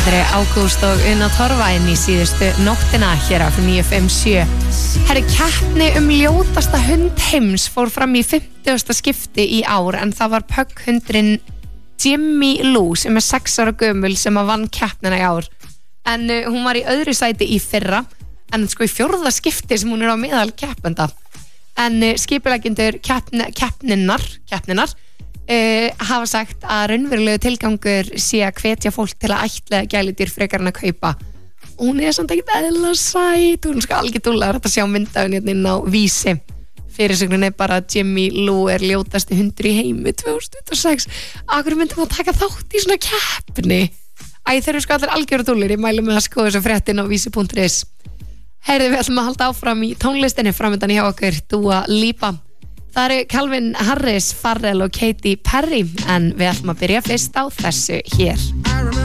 Andri Ágúst og Una Torfa inn í síðustu nóttina hér á 957. Herri, keppni ljótasta hund heims fór fram í 50. skipti í ár en það var pugghundurinn Jimmy Lou sem 6 ára gömul sem vann keppnina í ár. En hún var í öðru sæti í fyrra en sko í 4. skipti sem hún á meðal keppenda. En skipuleggjendur keppninnar hafa sagt að raunverulegu tilgangur sé að hvetja fólk til að ættleiða gæludýr frekar en að kaupa. Og hún samt ekkert eðlilega sæt, hún skal algjör dúllar að sjá myndafinn hérna inn á Vísi. Fyrirsögnin bara að Jimmy Lou ljótasti hundur í heimi 2026. Akkur myndum að taka þátt í svona keppni? Þeir eru sko allir algjör dúllir, ég mælu með að skoða þessu fréttin á vísi.is. Heyrðu, við ætlum að halda áfram í tónlistinni framöndan hjá okkur, Dua Lipa. Það eru Calvin Harris, Pharrell og Katy Perry en við ætlum að byrja fyrst á þessu hér.